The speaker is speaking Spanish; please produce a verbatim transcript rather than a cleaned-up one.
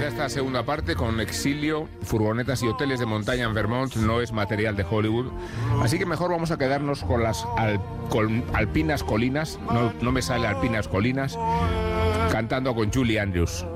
ya esta segunda parte con exilio, furgonetas y hoteles de montaña en Vermont no es material de Hollywood. Así que mejor vamos a quedarnos con las al, con alpinas colinas, no, no me sale alpinas colinas, cantando con Julie Andrews.